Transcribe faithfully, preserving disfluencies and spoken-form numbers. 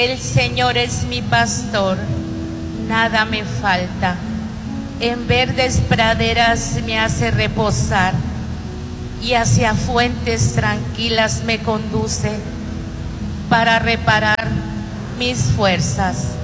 El Señor es mi pastor, nada me falta. En verdes praderas me hace reposar y hacia fuentes tranquilas me conduce para reparar mis fuerzas.